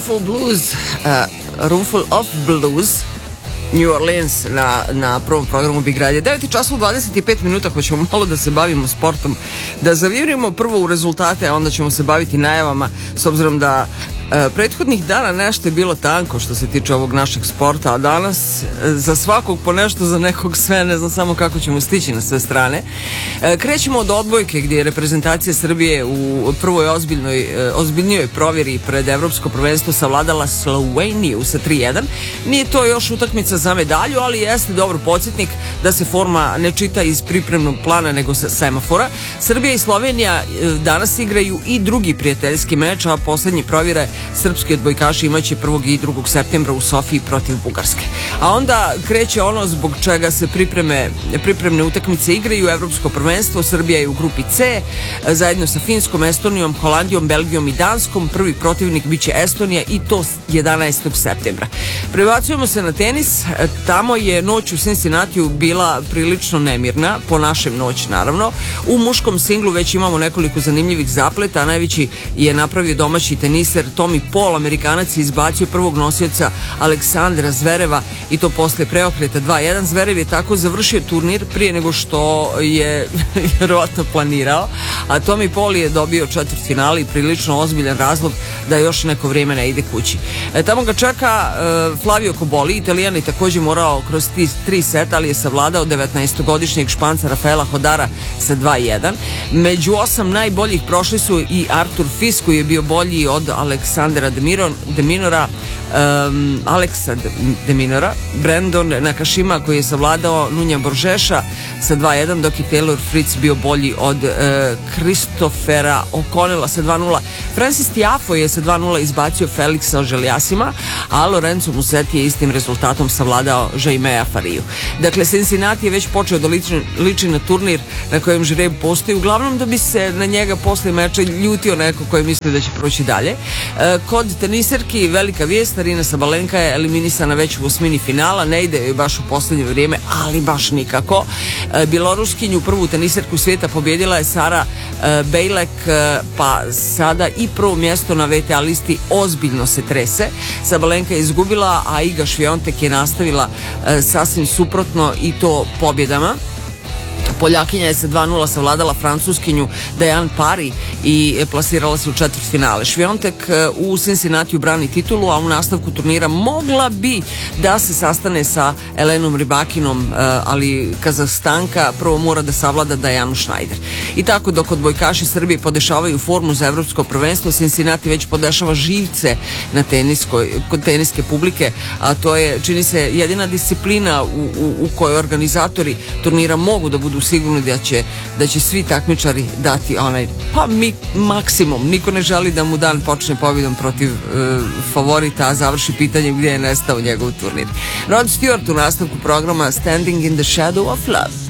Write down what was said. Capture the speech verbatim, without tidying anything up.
Roomful Blues, uh, Roomful of Blues, New Orleans na, na prvom programu Big Radio. devet časova dvadeset pet minuta, hoćemo malo da se bavimo sportom, da zavirimo prvo u rezultate, a onda ćemo se baviti najavama, s obzirom da E, prethodnih dana nešto je bilo tanko što se tiče ovog našeg sporta, a danas e, za svakog po nešto, za nekog sve, ne znam samo kako ćemo stići na sve strane. E, krećemo od odbojke gdje je reprezentacija Srbije u prvoj ozbiljnoj, e, ozbiljnijoj provjeri pred evropsko prvenstvo savladala Sloveniju sa tri jedan. Nije to još utakmica za medalju, ali jeste dobar podsjetnik da se forma ne čita iz pripremnog plana nego sa semafora. Srbija i Slovenija e, danas igraju i drugi prijateljski meč, a poslednji provjera srpski odbojkaši imaće prvog i drugog septembra u Sofiji protiv Bugarske. A onda kreće ono zbog čega se pripreme, pripremne utakmice igraju, evropsko prvenstvo. Srbija je u grupi C, zajedno sa Finskom, Estonijom, Holandijom, Belgijom i Danskom. Prvi protivnik biće Estonija i to jedanaestog septembra. Prebacujemo se na tenis. Tamo je noć u Cincinnatiju bila prilično nemirna, po našem noć naravno. U muškom singlu već imamo nekoliko zanimljivih zapleta, a najveći je napravio domaći teniser Tommy Paul. Amerikanac je izbacio prvog nosioca Aleksandra Zvereva i to posle preokreta dva jedan. Zverev je tako završio turnir prije nego što je vjerovatno planirao, a Tommy Paul je dobio četvrtfinale i prilično ozbiljan razlog da još neko vrijeme ne ide kući. E, tamo ga čeka e, Flavio Koboli, Italijan je također morao kroz ti, tri seta, ali je savladao devetnaestogodišnjeg Španca Rafaela Hodara sa dva jedan. Među osam najboljih prošli su i Artur Fis, koji je bio bolji od Aleksandra Deminora, um, Aleksa Deminora, Brandon Nakashima, koji je savladao Nunja Boržeša sa dva jedan, dok je Taylor Fritz bio bolji od Kristofera uh, O'Connella sa dva nula. Francis Tiafoe je sa dva nula izbacio Felixa Oželjasima, a Lorenzo Musetti je istim rezultatom savladao Jaimea Fariju. Dakle, Cincinnati je već počeo da liči, liči na turnir na kojem žreb postoji, uglavnom da bi se na njega posle meča ljutio neko koji misli da će proći dalje. E, kod teniserki velika vijest, Arina Sabalenka je eliminisana već u osmini finala, ne ide joj baš u poslednje vrijeme, ali baš nikako. E, Bjeloruskinju, prvu teniserku svijeta, pobjedila je Sara e, Bejlek, e, pa sada i prvo mjesto na V T A listi ozbiljno se trese. Sabalenka je izgubila, a Iga Šviontek je nastavila e, sasvim suprotno i to pobjedama. Poljakinja je sa dva nula savladala Francuskinju Diane Parry i plasirala se u četvrtfinale. Šviontek u Cincinnatiju brani titulu, a u nastavku turnira mogla bi da se sastane sa Elenom Rybakinom, ali Kazahstanka prvo mora da savlada Dajanu Schneider. I tako, dok odbojkaši Srbije podešavaju formu za evropsko prvenstvo, Cincinnati već podešava živce na teniskoj, kod teniske publike, a to je, čini se, jedina disciplina u, u, u kojoj organizatori turnira mogu da budu sigurni da će, da će svi takmičari dati onaj, pa mi, maksimum. Niko ne želi da mu dan počne pobjedom protiv e, favorita, a završi pitanjem gdje je nestao njegov turnir. Rod Stewart u nastavku programa Standing in the Shadow of Love.